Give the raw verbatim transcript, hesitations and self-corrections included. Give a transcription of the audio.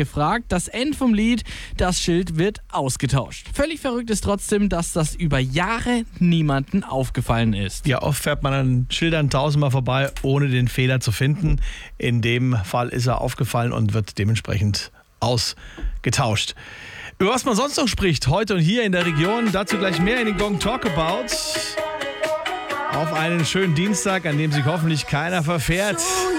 gefragt. Das End vom Lied, das Schild wird ausgetauscht. Völlig verrückt ist trotzdem, dass das über Jahre niemandem aufgefallen ist. Ja, oft fährt man an Schildern tausendmal vorbei, ohne den Fehler zu finden. In dem Fall ist er aufgefallen und wird dementsprechend ausgetauscht. Über was man sonst noch spricht, heute und hier in der Region, dazu gleich mehr in den Gong Talkabout. Auf einen schönen Dienstag, an dem sich hoffentlich keiner verfährt.